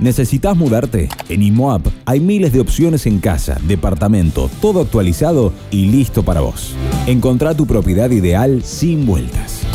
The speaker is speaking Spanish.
¿Necesitas mudarte? En IMOAP hay miles de opciones en casa, departamento, todo actualizado y listo para vos. Encontrá tu propiedad ideal sin vueltas.